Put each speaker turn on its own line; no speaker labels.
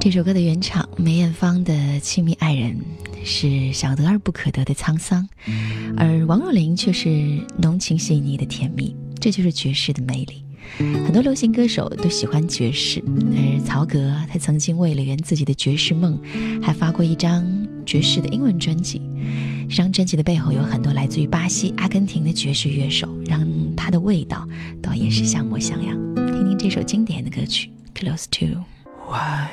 这首歌的原唱梅艳芳的《亲密爱人》是小得而不可得的沧桑，而王若琳却是浓情细腻的甜蜜，这就是爵士的魅力。很多流行歌手都喜欢爵士，而曹格他曾经为了圆自己的爵士梦，还发过一张爵士的英文专辑。这张专辑的背后有很多来自于巴西、阿根廷的爵士乐手，让他的味道倒也是像模像样。听听这首经典的歌曲 Close To。
Why